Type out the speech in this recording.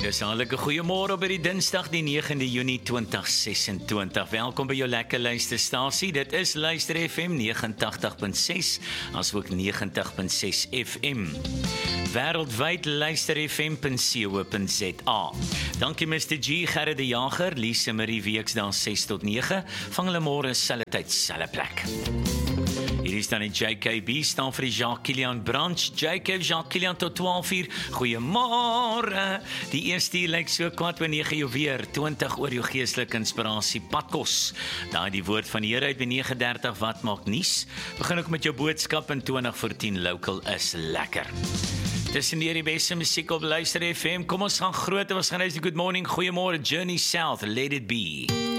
Gesaanlike goeiemôre op die Dinsdag die 9de Junie 2026. Welkom by jou lekker luisterstasie. Dit is Luister FM 89.6 asook 90.6 FM. Wêreldwyd luisterfm.co.za. Dankie Mr. G, Gerrit de Jager, Lise Marie Weksdaal 6 tot 9. Vang hulle môre selfde tyd, selfde plek. Hier is dan die JKB, staan vir die Jacques-Kilian branch. JK Jacques-Kilian tot 12 uur. Goeiemôre. Die eerste uur lyk so kwart oor 9 jou weer. 20 oor jou geestelike inspirasie. Padkos. Daai die woord van die Here uit by 9:30 wat maak nuus. Begin ook met jou boodskap in 20 voor 10. Local is lekker. Tussen die beste musiek op Luister FM. Kom ons gaan groot. Ons gaan huis die good morning. Goeiemôre Journey South. Let it be.